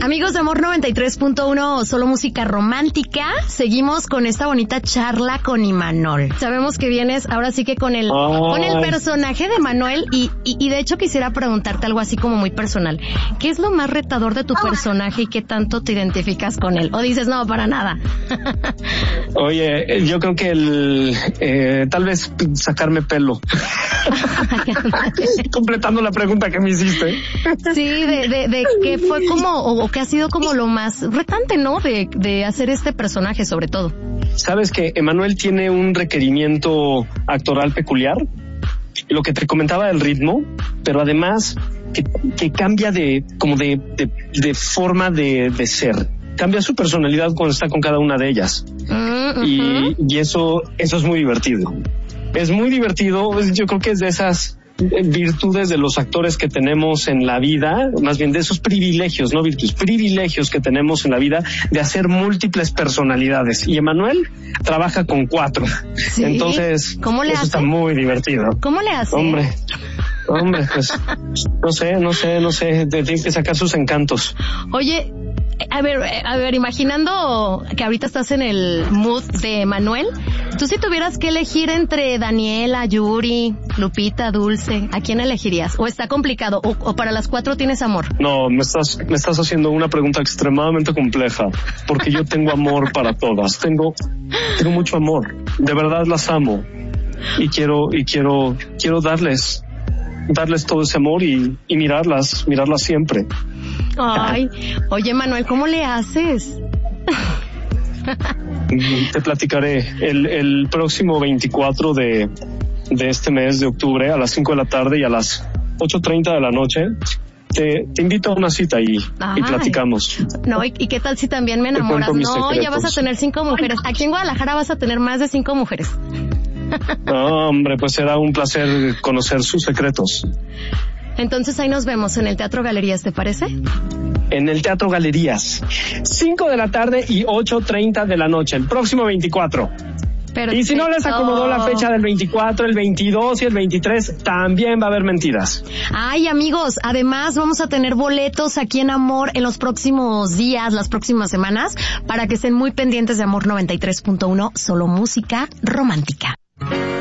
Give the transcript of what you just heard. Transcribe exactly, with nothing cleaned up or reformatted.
Amigos de Amor noventa y tres punto uno, solo música romántica. Seguimos con esta bonita charla con Imanol. Sabemos que vienes ahora sí que con el oh. con el personaje de Manuel y, y, y de hecho quisiera preguntarte algo así como muy personal. ¿Qué es lo más retador de tu personaje y qué tanto te identificas con él? ¿O dices, no, para nada? Oye, yo creo que el eh, tal vez sacarme pelo. Completando la pregunta que me hiciste. Sí, de, de, de que fue como, o, o que ha sido como lo más retante, ¿no? De, de hacer este personaje, sobre todo. Sabes que Emanuel tiene un requerimiento actoral peculiar, lo que te comentaba del ritmo, pero además que, que cambia de, como de, de, de forma de, de ser. Cambia su personalidad cuando está con cada una de ellas. Uh-huh. Y, y eso, eso es muy divertido. Es muy divertido, yo creo que es de esas virtudes de los actores que tenemos en la vida, más bien de esos privilegios, no virtudes, privilegios que tenemos en la vida de hacer múltiples personalidades. Y Emanuel trabaja con cuatro. ¿Sí? Entonces, ¿cómo le eso hace? Está muy divertido. ¿Cómo le hace? Hombre, hombre, pues, no sé, no sé, no sé, tiene que sacar sus encantos. Oye, a ver, a ver, imaginando que ahorita estás en el mood de Manuel, tú si tuvieras que elegir entre Daniela, Yuri, Lupita, Dulce, ¿a quién elegirías? ¿O está complicado? ¿O, o para las cuatro tienes amor? No, me estás, me estás haciendo una pregunta extremadamente compleja, porque yo tengo amor para todas. Tengo, tengo mucho amor. De verdad las amo. Y quiero, y quiero, quiero darles, darles todo ese amor y, y mirarlas, mirarlas siempre. Ay, oye Manuel, ¿cómo le haces? Te platicaré. El, el próximo veinticuatro de, de este mes de octubre, a las cinco de la tarde y a las ocho treinta de la noche, te, te invito a una cita y, y platicamos. No, ¿y, ¿y qué tal si también me enamoras? No, secretos. Ya vas a tener cinco mujeres. Aquí en Guadalajara vas a tener más de cinco mujeres. No, hombre, pues será un placer conocer sus secretos. Entonces ahí nos vemos en el Teatro Galerías, ¿te parece? En el Teatro Galerías, cinco de la tarde y ocho treinta de la noche, el próximo veinticuatro. Perfecto. Y si no les acomodó la fecha del veinticuatro, el veintidós y el veintitrés, también va a haber mentiras. Ay, amigos, además vamos a tener boletos aquí en Amor en los próximos días, las próximas semanas, para que estén muy pendientes de Amor noventa y tres punto uno, solo música romántica.